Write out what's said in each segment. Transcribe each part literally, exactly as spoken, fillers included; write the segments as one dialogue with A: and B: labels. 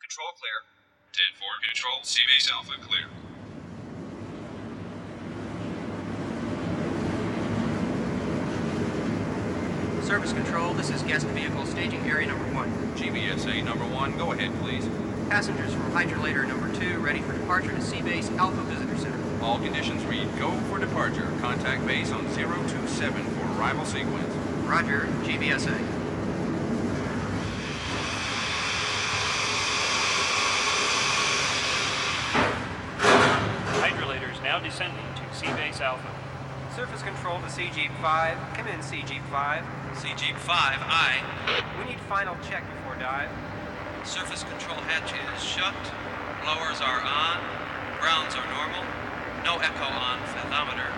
A: Control clear. ten four control, C-Base Alpha clear.
B: Service Control, this is guest vehicle staging area number one.
C: G B S A number one, go ahead, please.
B: Passengers from Hydrolator number two, ready for departure to C-Base Alpha Visitor Center.
C: All conditions read go for departure. Contact base on zero two seven for arrival sequence.
B: Roger, G B S A.
D: Hydrolators now descending to C-Base Alpha.
B: Surface Control to C Jeep five. Come in, C Jeep five.
E: C Jeep five, aye.
B: We need final check before dive.
E: Surface control hatch is shut. Blowers are on. Grounds are normal. No echo on fathometer.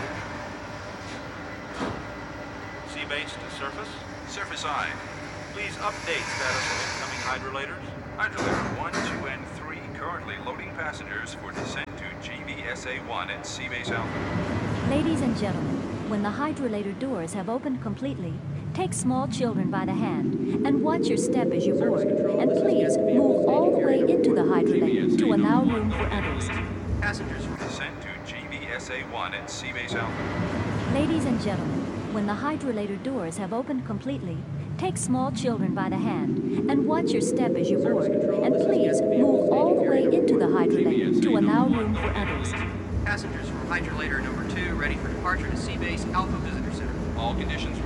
F: C-Base to surface.
C: Surface I.
F: Please update status of incoming hydrolators.
C: Hydrolator one, two, and three currently loading passengers for descent to G B S A one at C-Base Alpha.
G: Ladies and gentlemen, when the hydrolator doors have opened completely, take small children by the hand and watch your step as you board. And please move all the way into the hydrolator to allow room for others.
B: Passengers from
C: Descent to G B S A one at C-Base Alpha.
G: Ladies and gentlemen, when the hydrolator doors have opened completely, take small children by the hand and watch your step as you board. And please move all the way into the hydrolator to allow room for others.
B: Passengers from Hydrolator number two, ready for departure to C-Base Alpha Visitor Center.
C: All conditions